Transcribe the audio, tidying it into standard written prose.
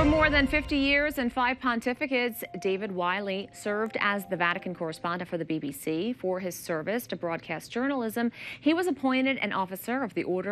more than 50 years and 5 pontificates, David Wiley served as the Vatican correspondent for the BBC. For his service to broadcast journalism, he was appointed an officer of the Order